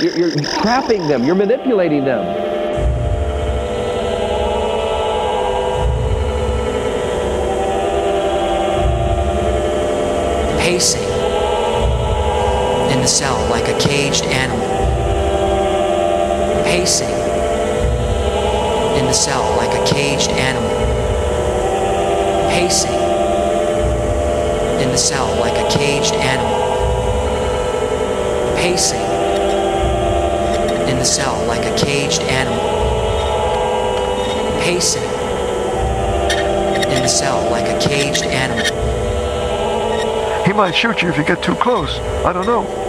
You're trapping them. You're manipulating them. Pacing in the cell like a caged animal. Pacing in the cell like a caged animal. Pacing in the cell like a caged animal. Pacing in the cell like a caged animal. Pacing in the cell like a caged animal. He might shoot you if you get too close. I don't know.